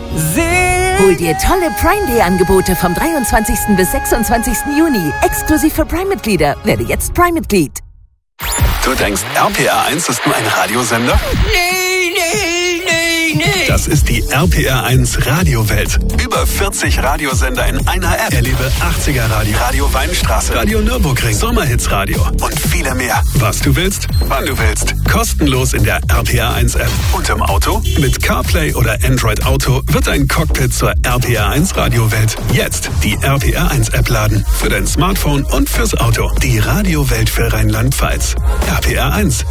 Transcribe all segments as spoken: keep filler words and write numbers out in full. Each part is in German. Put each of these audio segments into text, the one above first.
Hol dir tolle Prime Day Angebote vom dreiundzwanzigsten bis sechsundzwanzigsten Juni. Exklusiv für Prime-Mitglieder. Werde jetzt Prime-Mitglied. Du denkst, R P R eins ist nur ein Radiosender? Nee, nee, nee, nee. Das ist die R P R eins Radiowelt. Über vierzig Radiosender in einer App. Erlebe achtziger Radio, Radio Weinstraße, Radio Nürburgring, Sommerhits Radio und viele mehr. Was du willst, wann du willst. Kostenlos in der R P R eins App. Und im Auto? Mit CarPlay oder Android Auto wird ein Cockpit zur R P R eins Radiowelt. Jetzt die R P R eins App laden. Für dein Smartphone und fürs Auto. Die Radiowelt für Rheinland-Pfalz. R P R eins.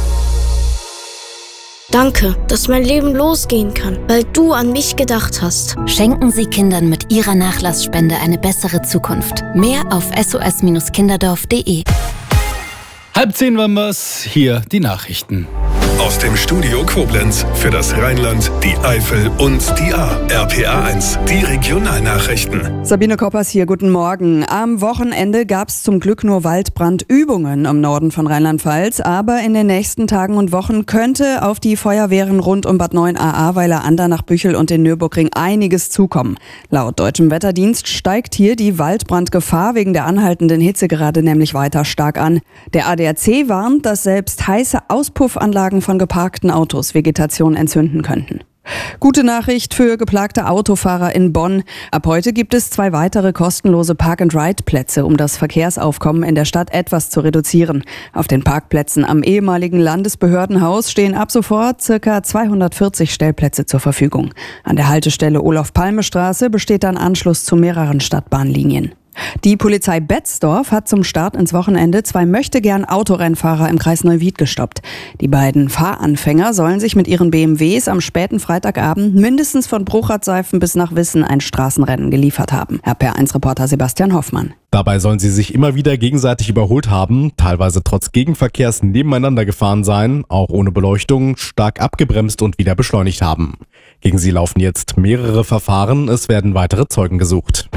Danke, dass mein Leben losgehen kann, weil du an mich gedacht hast. Schenken Sie Kindern mit Ihrer Nachlassspende eine bessere Zukunft. Mehr auf s o s kinderdorf punkt de. Halb zehn waren wir's. Hier die Nachrichten. Aus dem Studio Koblenz für das Rheinland, die Eifel und die A. R P R eins, die Regionalnachrichten. Sabine Koppers hier, guten Morgen. Am Wochenende gab es zum Glück nur Waldbrandübungen im Norden von Rheinland-Pfalz, aber in den nächsten Tagen und Wochen könnte auf die Feuerwehren rund um Bad Neuenahr-Ahrweiler, Andernach, Büchel und den Nürburgring einiges zukommen. Laut Deutschem Wetterdienst steigt hier die Waldbrandgefahr wegen der anhaltenden Hitze gerade nämlich weiter stark an. Der A D A C warnt, dass selbst heiße Auspuffanlagen von geparkten Autos Vegetation entzünden könnten. Gute Nachricht für geplagte Autofahrer in Bonn. Ab heute gibt es zwei weitere kostenlose Park-and-Ride-Plätze, um das Verkehrsaufkommen in der Stadt etwas zu reduzieren. Auf den Parkplätzen am ehemaligen Landesbehördenhaus stehen ab sofort ca. zweihundertvierzig Stellplätze zur Verfügung. An der Haltestelle Olof-Palme-Straße besteht dann Anschluss zu mehreren Stadtbahnlinien. Die Polizei Betzdorf hat zum Start ins Wochenende zwei Möchtegern-Autorennfahrer im Kreis Neuwied gestoppt. Die beiden Fahranfänger sollen sich mit ihren B M Ws am späten Freitagabend mindestens von Bruchatzeifen bis nach Wissen ein Straßenrennen geliefert haben. R P R eins Reporter Sebastian Hoffmann. Dabei sollen sie sich immer wieder gegenseitig überholt haben, teilweise trotz Gegenverkehrs nebeneinander gefahren sein, auch ohne Beleuchtung, stark abgebremst und wieder beschleunigt haben. Gegen sie laufen jetzt mehrere Verfahren, es werden weitere Zeugen gesucht.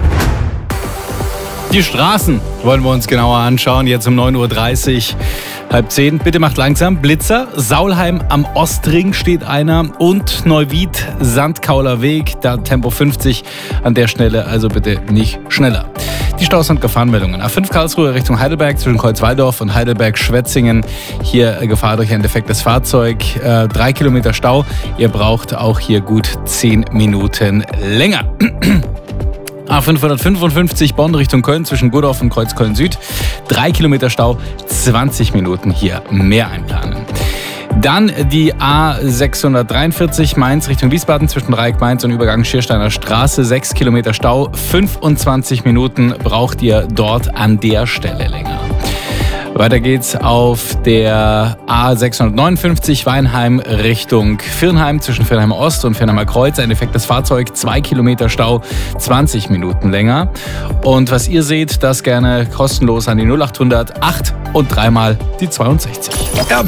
Die Straßen wollen wir uns genauer anschauen, jetzt um neun Uhr dreißig, halb zehn. Bitte macht langsam. Blitzer, Saulheim am Ostring steht einer und Neuwied, Sandkauler Weg, da Tempo fünfzig an der Stelle, also bitte nicht schneller. Die Staus- und Gefahrenmeldungen. A fünf Karlsruhe Richtung Heidelberg zwischen Kreuzwaldorf und Heidelberg-Schwetzingen. Hier Gefahr durch ein defektes Fahrzeug. Äh, drei Kilometer Stau. Ihr braucht auch hier gut zehn Minuten länger. A fünfhundertfünfundfünfzig Bonn Richtung Köln zwischen Gurdorf und Kreuzköln Süd. Drei Kilometer Stau, zwanzig Minuten hier mehr einplanen. Dann die A sechshundertdreiundvierzig Mainz Richtung Wiesbaden zwischen Dreieck Mainz und Übergang Schiersteiner Straße. Sechs Kilometer Stau, fünfundzwanzig Minuten braucht ihr dort an der Stelle länger. Weiter geht's auf der A sechshundertneunundfünfzig Weinheim Richtung Viernheim zwischen Viernheimer Ost und Viernheimer Kreuz. Ein defektes Fahrzeug, zwei Kilometer Stau, zwanzig Minuten länger. Und was ihr seht, das gerne kostenlos an die null achthundert acht und dreimal die zweiundsechzig. R